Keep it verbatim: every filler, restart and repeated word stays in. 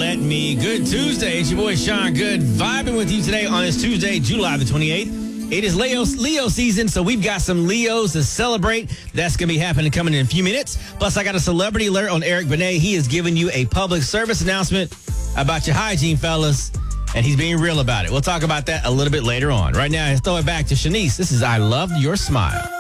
let me. Good Tuesday. It's your boy Sean Good vibing with you today on this Tuesday, July the twenty-eighth. It is Leo, Leo season, so we've got some Leos to celebrate. That's going to be happening coming in a few minutes. Plus, I got a celebrity alert on Eric Benet. He is giving you a public service announcement about your hygiene, fellas, and he's being real about it. We'll talk about that a little bit later on. Right now, let's throw it back to Shanice. This is I Love Your Smile.